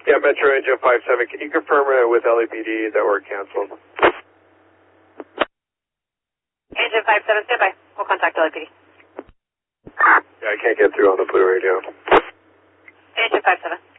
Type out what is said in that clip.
Yeah, Metro Agent 57, can you confirm with LAPD that we're canceled? Agent 57, stand by. We'll contact LAPD. Yeah, I can't get through on the Blue Radio. Agent 57.